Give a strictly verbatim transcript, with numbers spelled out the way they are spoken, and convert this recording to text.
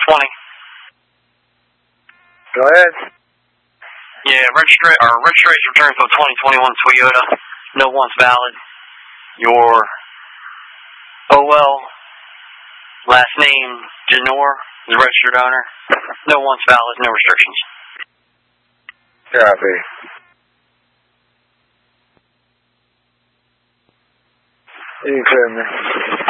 twenty. Go ahead. Yeah, registra or registration return for twenty twenty-one Toyota. No one's valid. Your O L, last name, Janor, is the registered owner. No one's valid, no restrictions. Copy. You clear me.